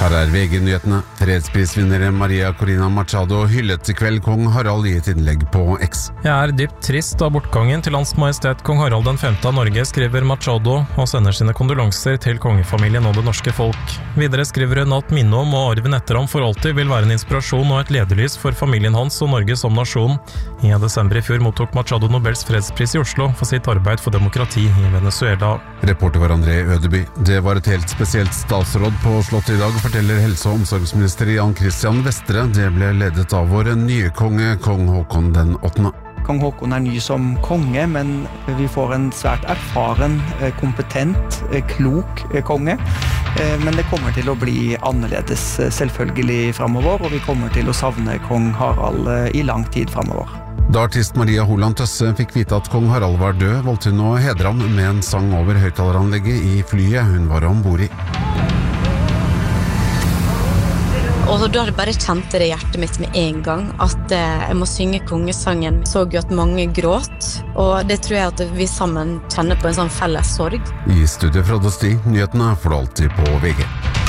Her VG-nyhetene. Fredsprisvinnere Maria Corina Machado hyllet I kveld kong Harald I et innlegg på X. Jeg dypt trist av bortgangen til Hans Majestet kong Harald den 5. av Norge, skriver Machado, og sender sine kondolanser til kongefamilien og det norske folk. Videre skriver hun at minnet om og arven etter ham for alltid vil være en inspirasjon og et lederlys for familien hans og Norge som nasjon. I desember I fjor mottok Machado Nobels fredspris I Oslo for sitt arbeid for demokrati I Venezuela. Reporter var André Ødeby. Det var et helt spesielt statsråd på Slottet I dag, forteller helse- og omsorgsminister Jan Christian Vestre. Det ble ledet av vår nye konge, kong Håkon den 8. Kong Håkon ny som konge, men vi får en svært erfaren, kompetent, klok konge. Men det kommer til å bli annerledes selvfølgelig fremover, og vi kommer til å savne kong Harald I lang tid fremover. Da artist Maria Holand Tøsse fikk vite at kong Harald var død, valgte hun å hedre ham med en sang over høyttaleranlegget I flyet hun var ombord I. Og da bare kjente det hjertet mitt med en gang at jeg må synge kongesangen. Så jo at mange gråt, og det tror jeg at vi sammen kjenner på en sånn felles sorg. I studiet fra Dosti, nyhetene får du alltid på VG.